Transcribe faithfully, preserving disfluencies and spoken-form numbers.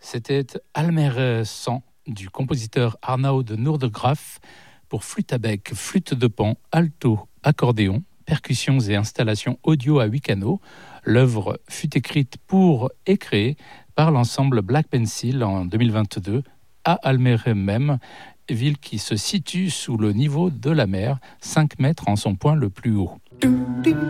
C'était Almere cent du compositeur Arnaud de Noordegraf pour flûte à bec, flûte de pan, alto, accordéon, percussions et installations audio à huit canaux. L'œuvre fut écrite pour et créée par l'ensemble Black Pencil en deux mille vingt-deux à Almere même, ville qui se situe sous le niveau de la mer, cinq mètres en son point le plus haut.